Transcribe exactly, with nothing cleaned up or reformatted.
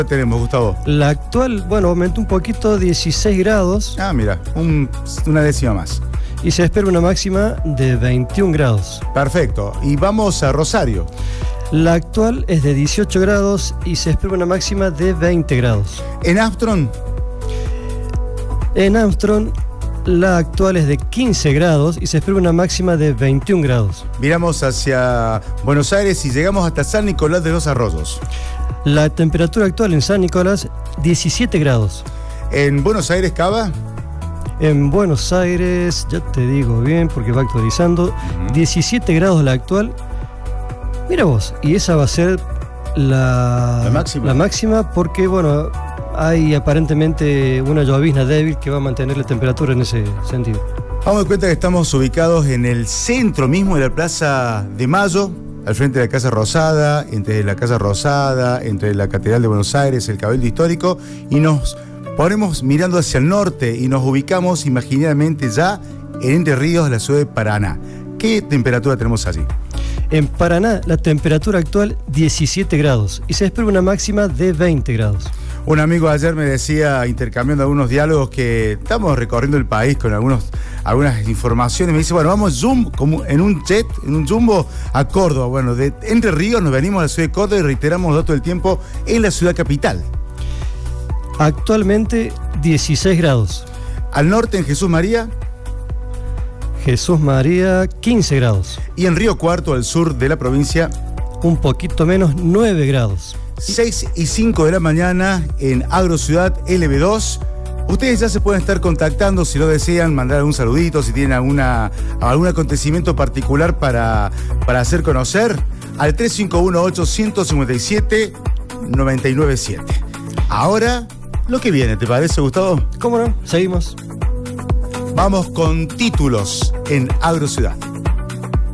tenemos, Gustavo? La actual, bueno, aumentó un poquito, dieciséis grados. Ah, mira, un, una décima más. Y se espera una máxima de veintiún grados. Perfecto. Y vamos a Rosario. La actual es de dieciocho grados y se espera una máxima de veinte grados. En Armstrong. En Armstrong, la actual es de quince grados y se espera una máxima de veintiún grados. Miramos hacia Buenos Aires y llegamos hasta San Nicolás de los Arroyos. La temperatura actual en San Nicolás, diecisiete grados. En Buenos Aires, Cava. En Buenos Aires, ya te digo bien porque va actualizando, uh-huh. diecisiete grados la actual. Mira vos, y esa va a ser la, la, máxima. la máxima porque, bueno, hay aparentemente una llovizna débil que va a mantener la temperatura en ese sentido. Vamos de cuenta que estamos ubicados en el centro mismo de la Plaza de Mayo, al frente de la Casa Rosada, entre la Casa Rosada, entre la Catedral de Buenos Aires, el Cabildo Histórico, y nos ponemos mirando hacia el norte y nos ubicamos imaginariamente ya en Entre Ríos, la ciudad de Paraná. ¿Qué temperatura tenemos allí? En Paraná, la temperatura actual diecisiete grados y se espera una máxima de veinte grados. Un amigo ayer me decía, intercambiando algunos diálogos, que estamos recorriendo el país con algunos, algunas informaciones. Me dice, bueno, vamos zoom, como en un jet, en un jumbo, a Córdoba. Bueno, de Entre Ríos nos venimos a la ciudad de Córdoba y reiteramos todo el tiempo en la ciudad capital. Actualmente dieciséis grados. Al norte, en Jesús María. Jesús María, quince grados. Y en Río Cuarto, al sur de la provincia, un poquito menos, nueve grados. seis y cinco de la mañana en Agrociudad L B dos. Ustedes ya se pueden estar contactando si lo desean, mandar algún saludito, si tienen alguna, algún acontecimiento particular para, para hacer conocer, al tres cinco uno ocho, uno cinco siete, nueve nueve siete. Ahora, lo que viene, ¿te parece, Gustavo? ¿Cómo no? Seguimos. Vamos con títulos en Agrociudad.